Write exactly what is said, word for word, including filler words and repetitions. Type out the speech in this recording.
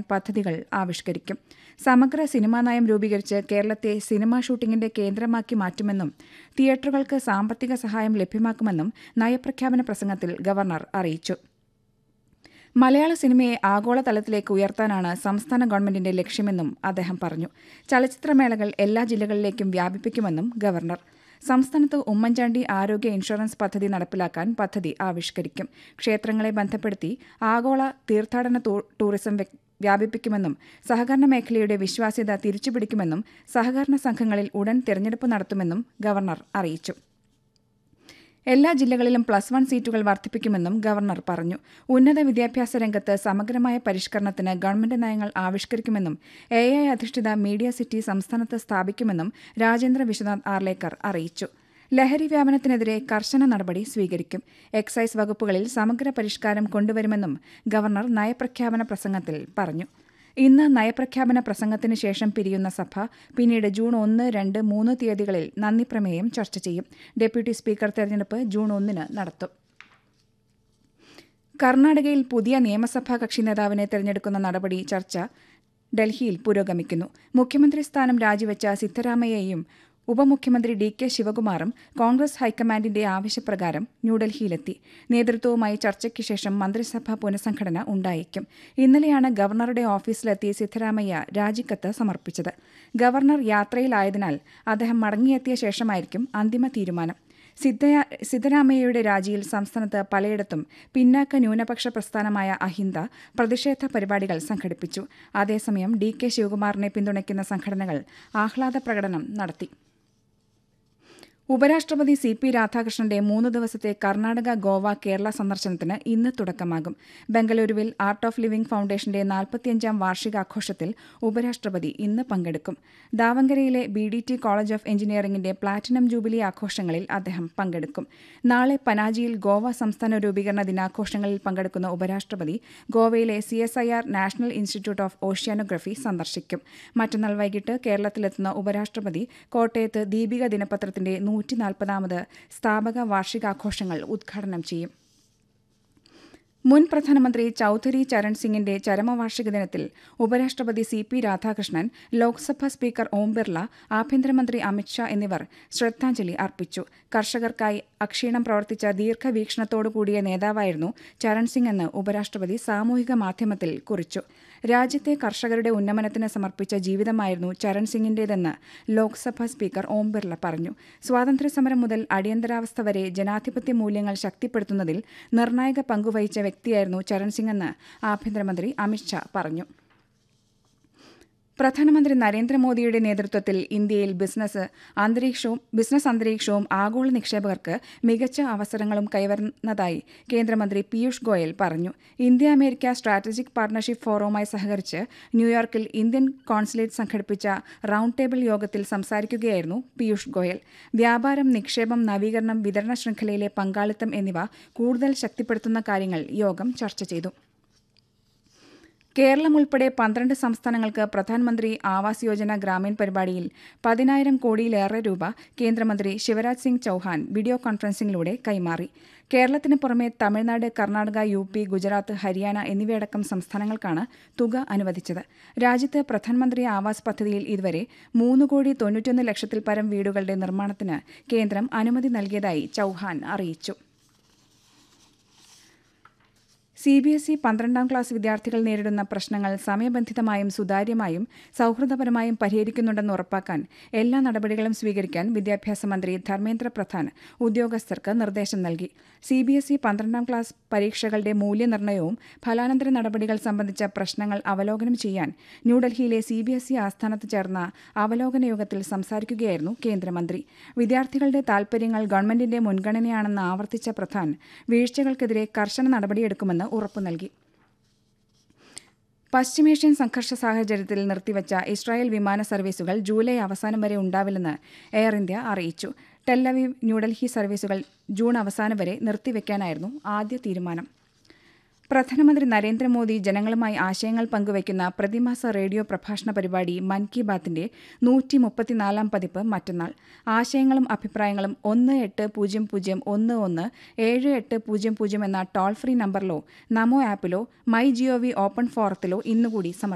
പദ്ധതികൾ ആവിഷ്കരിക്കും. സമഗ്ര സിനിമാ നയം രൂപീകരിച്ച് കേരളത്തെ സിനിമാ ഷൂട്ടിംഗിന്റെ കേന്ദ്രമാക്കി മാറ്റുമെന്നും തിയേറ്ററുകൾക്ക് സാമ്പത്തിക സഹായം ലഭ്യമാക്കുമെന്നും നയപ്രഖ്യാപന പ്രസംഗത്തിൽ ഗവർണർ അറിയിച്ചു. മലയാള സിനിമയെ ആഗോളതലത്തിലേക്ക് ഉയർത്താനാണ് സംസ്ഥാന ഗവൺമെന്റിന്റെ ലക്ഷ്യമെന്നും അദ്ദേഹം പറഞ്ഞു. ചലച്ചിത്രമേളകൾ എല്ലാ ജില്ലകളിലേക്കും വ്യാപിപ്പിക്കുമെന്നും ഗവർണർ. സംസ്ഥാനത്ത് ഉമ്മൻചാണ്ടി ആരോഗ്യ ഇൻഷുറൻസ് പദ്ധതി നടപ്പിലാക്കാൻ പദ്ധതി ആവിഷ്കരിക്കും. ക്ഷേത്രങ്ങളെ ബന്ധപ്പെടുത്തി ആഗോള തീർത്ഥാടന ടൂറിസം വ്യാപിപ്പിക്കുമെന്നും സഹകരണ മേഖലയുടെ വിശ്വാസ്യത തിരിച്ചുപിടിക്കുമെന്നും സഹകരണ സംഘങ്ങളിൽ ഉടൻ തിരഞ്ഞെടുപ്പ് നടത്തുമെന്നും ഗവർണർ അറിയിച്ചു. എല്ലാ ജില്ലകളിലും പ്ലസ് വൺ സീറ്റുകൾ വർദ്ധിപ്പിക്കുമെന്നും ഗവർണർ പറഞ്ഞു. ഉന്നത വിദ്യാഭ്യാസ രംഗത്ത് സമഗ്രമായ പരിഷ്കരണത്തിന് ഗവൺമെന്റ് നയങ്ങൾ ആവിഷ്കരിക്കുമെന്നും എ ഐ അധിഷ്ഠിത മീഡിയ സിറ്റി സംസ്ഥാനത്ത് സ്ഥാപിക്കുമെന്നും രാജേന്ദ്ര വിശ്വനാഥ് ആർലേക്കർ അറിയിച്ചു. ലഹരി വ്യാപനത്തിനെതിരെ കർശന നടപടി സ്വീകരിക്കും. എക്സൈസ് വകുപ്പുകളിൽ സമഗ്ര പരിഷ്കാരം കൊണ്ടുവരുമെന്നും ഗവർണർ നയപ്രഖ്യാപന പ്രസംഗത്തിൽ പറഞ്ഞു. ഇന്ന് നയപ്രഖ്യാപന പ്രസംഗത്തിന് ശേഷം പിരിയുന്ന സഭ പിന്നീട് ജൂൺ ഒന്ന്, രണ്ട്, മൂന്ന് തീയതികളിൽ നന്ദിപ്രമേയം ചർച്ച ചെയ്യും. ഡെപ്യൂട്ടി സ്പീക്കർ തെരഞ്ഞെടുപ്പ് ജൂൺ ഒന്നിന് നടത്തും. കർണാടകയിൽ പുതിയ നിയമസഭാ കക്ഷി നേതാവിനെ തെരഞ്ഞെടുക്കുന്ന നടപടി ചർച്ച ഡൽഹിയിൽ പുരോഗമിക്കുന്നു. മുഖ്യമന്ത്രി സ്ഥാനം രാജിവെച്ച സിദ്ധരാമയ്യയും ഉപമുഖ്യമന്ത്രി ഡി കെ ശിവകുമാറും കോൺഗ്രസ് ഹൈക്കമാൻഡിന്റെ ആവശ്യപ്രകാരം ന്യൂഡൽഹിയിലെത്തി. നേതൃത്വവുമായി ചർച്ചയ്ക്ക് ശേഷം മന്ത്രിസഭാ പുനഃസംഘടന ഉണ്ടായേക്കും. ഇന്നലെയാണ് ഗവർണറുടെ ഓഫീസിലെത്തി സിദ്ധരാമയ്യ രാജിക്കത്ത് സമർപ്പിച്ചത്. ഗവർണർ യാത്രയിലായതിനാൽ അദ്ദേഹം മടങ്ങിയെത്തിയ ശേഷമായിരിക്കും അന്തിമ തീരുമാനം. സിദ്ധരാമയ്യയുടെ രാജിയിൽ സംസ്ഥാനത്ത് പലയിടത്തും പിന്നാക്ക ന്യൂനപക്ഷ പ്രസ്ഥാനമായ അഹിന്ദ പ്രതിഷേധ പരിപാടികൾ സംഘടിപ്പിച്ചു. അതേസമയം ഡി കെ ശിവകുമാറിനെ പിന്തുണയ്ക്കുന്ന സംഘടനകൾ ആഹ്ലാദ പ്രകടനം നടത്തി. ഉപരാഷ്ട്രപതി സി പി രാധാകൃഷ്ണന്റെ മൂന്ന് ദിവസത്തെ കർണാടക, ഗോവ, കേരള സന്ദർശനത്തിന് ഇന്ന് തുടക്കമാകും. ബംഗളൂരുവിൽ ആർട്ട് ഓഫ് ലിവിംഗ് ഫൌണ്ടേഷന്റെ നാൽപ്പത്തിയഞ്ചാം വാർഷികാഘോഷത്തിൽ ഉപരാഷ്ട്രപതി ഇന്ന് പങ്കെടുക്കും. ദാവങ്കരയിലെ B D T college of എഞ്ചിനീയറിംഗിന്റെ പ്ലാറ്റിനം ജൂബിലി ആഘോഷങ്ങളിൽ അദ്ദേഹം പങ്കെടുക്കും. നാളെ പനാജിയിൽ ഗോവ സംസ്ഥാന രൂപീകരണ ദിനാഘോഷങ്ങളിൽ പങ്കെടുക്കുന്ന ഉപരാഷ്ട്രപതി ഗോവയിലെ C S I R national institute of oceanography സന്ദർശിക്കും. മറ്റന്നാൾ വൈകിട്ട് കേരളത്തിലെത്തുന്ന ഉപരാഷ്ട്രപതി കോട്ടയത്ത് ദീപിക ദിനപത്രത്തിന്റെ നൂറ്റി നാൽപ്പതാമത് സ്ഥാപക വാർഷികാഘോഷങ്ങൾ ഉദ്ഘാടനം ചെയ്യും. മുൻ പ്രധാനമന്ത്രി ചൌധരി ചരൺ സിംഗിന്റെ ചരമവാർഷിക ദിനത്തിൽ ഉപരാഷ്ട്രപതി C P Radhakrishnan, Lok Sabha speaker Om Birla, ആഭ്യന്തരമന്ത്രി അമിത്ഷാ എന്നിവർ ശ്രദ്ധാഞ്ജലി അർപ്പിച്ചു. കർഷകർക്കായി അക്ഷീണം പ്രവർത്തിച്ച ദീർഘവീക്ഷണത്തോടുകൂടിയ നേതാവായിരുന്നു ചരൺ സിംഗ് എന്ന് ഉപരാഷ്ട്രപതി സാമൂഹിക മാധ്യമത്തിൽ കുറിച്ചു. രാജ്യത്തെ കർഷകരുടെ ഉന്നമനത്തിന് സമർപ്പിച്ച ജീവിതമായിരുന്നു ചരൺ സിംഗിന്റേതെന്ന് ലോക്സഭാ സ്പീക്കർ ഓം ബിർള പറഞ്ഞു. സ്വാതന്ത്ര്യസമരം മുതൽ അടിയന്തരാവസ്ഥ വരെ ജനാധിപത്യ മൂല്യങ്ങൾ ശക്തിപ്പെടുത്തുന്നതിൽ നിർണായക പങ്കുവഹിച്ച വ്യക്തിയായിരുന്നു ചരൺ സിംഗ് എന്ന് ആഭ്യന്തരമന്ത്രി അമിത്ഷാ പറഞ്ഞു. പ്രധാനമന്ത്രി നരേന്ദ്രമോദിയുടെ നേതൃത്വത്തിൽ ഇന്ത്യയിൽ ബിസിനസ് അന്തരീക്ഷവും ബിസിനസ് അന്തരീക്ഷവും ആഗോള നിക്ഷേപകർക്ക് മികച്ച അവസരങ്ങളും കൈവരുന്നതായി കേന്ദ്രമന്ത്രി പീയൂഷ് ഗോയൽ പറഞ്ഞു. ഇന്ത്യ അമേരിക്ക സ്ട്രാറ്റജിക് പാർട്ണർഷിപ്പ് ഫോറവുമായി സഹകരിച്ച് ന്യൂയോർക്കിൽ ഇന്ത്യൻ കോൺസുലേറ്റ് സംഘടിപ്പിച്ച റൌണ്ട് ടേബിൾ യോഗത്തിൽ സംസാരിക്കുകയായിരുന്നു പീയൂഷ് ഗോയൽ. വ്യാപാരം, നിക്ഷേപം, നവീകരണം, വിതരണ ശൃംഖലയിലെ പങ്കാളിത്തം എന്നിവ കൂടുതൽ ശക്തിപ്പെടുത്തുന്ന കാര്യങ്ങൾ യോഗം ചർച്ച ചെയ്തു. കേരളം ഉൾപ്പെടെ പന്ത്രണ്ട് സംസ്ഥാനങ്ങൾക്ക് പ്രധാനമന്ത്രി ആവാസ് യോജന ഗ്രാമീൺ പരിപാടിയിൽ പതിനായിരം കോടിയിലേറെ രൂപ കേന്ദ്രമന്ത്രി ശിവരാജ് സിംഗ് ചൌഹാൻ വീഡിയോ കോൺഫറൻസിംഗിലൂടെ കൈമാറി. കേരളത്തിന് പുറമെ തമിഴ്നാട്, കർണാടക, യു പി, ഗുജറാത്ത്, ഹരിയാന എന്നിവയടക്കം സംസ്ഥാനങ്ങൾക്കാണ് തുക അനുവദിച്ചത്. രാജ്യത്ത് പ്രധാനമന്ത്രി ആവാസ് പദ്ധതിയിൽ ഇതുവരെ മൂന്ന് കോടി തൊണ്ണൂറ്റൊന്ന് ലക്ഷത്തിൽ പരം വീടുകളുടെ നിർമ്മാണത്തിന് കേന്ദ്രം അനുമതി നൽകിയതായി ചൌഹാൻ അറിയിച്ചു. സി ബി എസ് ഇ പന്ത്രണ്ടാം ക്ലാസ് വിദ്യാർത്ഥികൾ നേരിടുന്ന പ്രശ്നങ്ങൾ സമയബന്ധിതമായും സുതാര്യമായും സൌഹൃദപരമായും പരിഹരിക്കുന്നുണ്ടെന്ന് ഉറപ്പാക്കാൻ എല്ലാ നടപടികളും സ്വീകരിക്കാൻ വിദ്യാഭ്യാസ മന്ത്രി ധർമ്മേന്ദ്ര പ്രധാൻ ഉദ്യോഗസ്ഥർക്ക് നിർദ്ദേശം നൽകി. സി ബി എസ് ഇ പന്ത്രണ്ടാം ക്ലാസ് പരീക്ഷകളുടെ മൂല്യനിർണ്ണയവും ഫലാനന്തര നടപടികൾ സംബന്ധിച്ച പ്രശ്നങ്ങൾ അവലോകനം ചെയ്യാൻ ന്യൂഡൽഹിയിലെ സി ബി എസ് ഇ ആസ്ഥാനത്ത് ചേർന്ന അവലോകന യോഗത്തിൽ സംസാരിക്കുകയായിരുന്നു കേന്ദ്രമന്ത്രി. വിദ്യാർത്ഥികളുടെ താൽപര്യങ്ങൾ ഗവൺമെന്റിന്റെ മുൻഗണനയാണെന്ന് ആവർത്തിച്ച പ്രധാൻ വീഴ്ചകൾക്കെതിരെ കർശന നടപടിയെടുക്കുമെന്ന് ഉറപ്പു നൽകി. പശ്ചിമേഷ്യൻ സംഘർഷ സാഹചര്യത്തിൽ നിർത്തിവച്ച ഇസ്രായേൽ വിമാന സർവീസുകൾ ജൂലൈ അവസാനം വരെ ഉണ്ടാവില്ലെന്ന് എയർ ഇന്ത്യ അറിയിച്ചു. ടെല്ലവീവ്, ന്യൂഡൽഹി സർവീസുകൾ ജൂൺ അവസാനം വരെ നിർത്തിവെക്കാനായിരുന്നു ആദ്യ തീരുമാനം. പ്രധാനമന്ത്രി നരേന്ദ്രമോദി ജനങ്ങളുമായി ആശയങ്ങൾ പങ്കുവയ്ക്കുന്ന പ്രതിമാസ റേഡിയോ പ്രഭാഷണ പരിപാടി മൻ കി ബാത്തിന്റെ നൂറ്റി മുപ്പത്തിനാലാം പതിപ്പ് മറ്റന്നാൾ. ആശയങ്ങളും അഭിപ്രായങ്ങളും ഒന്ന് എട്ട് പൂജ്യം പൂജ്യം ഒന്ന് ഒന്ന് ഏഴ് എട്ട് പൂജ്യം പൂജ്യം എന്ന toll free നമ്പറിലോ Namo ആപ്പിലോ my G O V open ഫോറത്തിലോ ഇന്നുകൂടി സമർപ്പിക്കും.